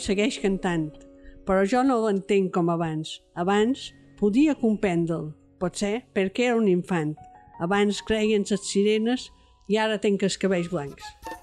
segueix cantant, però jo no l'entenc com abans. Abans podia comprendre'l, potser perquè era un infant. Abans creien les sirenes i ara tenc els cabells blancs.